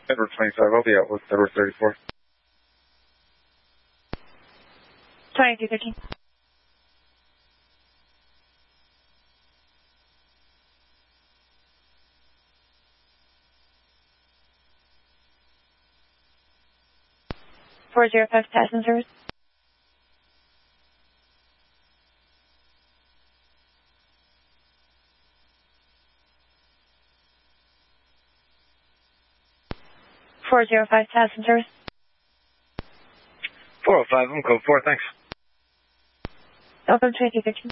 Edward 25, I'll be out with Edward 34. 2213. Four zero five passengers. Four zero five passengers. 405, I'm code 4, thanks. Welcome 2213.